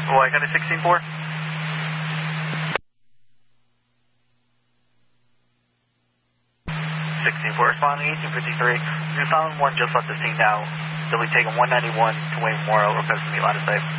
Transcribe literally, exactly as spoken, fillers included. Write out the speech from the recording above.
Oh, I got a sixteen four. sixteen four, responding eighteen fifty-three. We found one just left the scene now. They'll be taking one ninety-one to Wayne Memorial, request to meet line of sight.